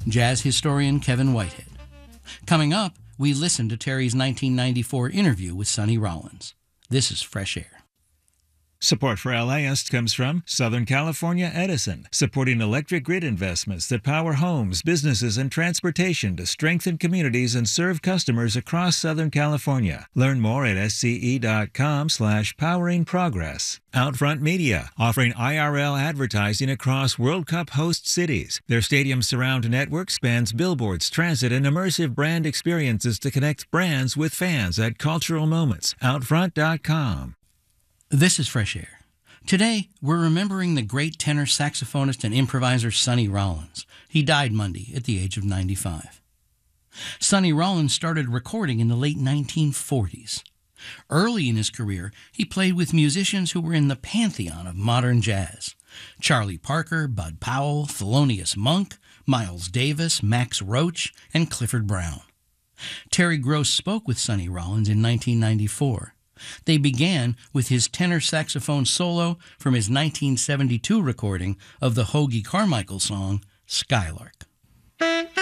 jazz historian Kevin Whitehead. Coming up, we listen to Terry's 1994 interview with Sonny Rollins. This is Fresh Air. Support for LAist comes from Southern California Edison, supporting electric grid investments that power homes, businesses, and transportation to strengthen communities and serve customers across Southern California. Learn more at sce.com/poweringprogress. Outfront Media, offering IRL advertising across World Cup host cities. Their Stadium Surround network spans billboards, transit, and immersive brand experiences to connect brands with fans at cultural moments. Outfront.com. This is Fresh Air. Today, we're remembering the great tenor saxophonist and improviser Sonny Rollins. He died Monday at the age of 95. Sonny Rollins started recording in the late 1940s. Early in his career, he played with musicians who were in the pantheon of modern jazz: Charlie Parker, Bud Powell, Thelonious Monk, Miles Davis, Max Roach, and Clifford Brown. Terry Gross spoke with Sonny Rollins in 1994. They began with his tenor saxophone solo from his 1972 recording of the Hoagy Carmichael song, Skylark.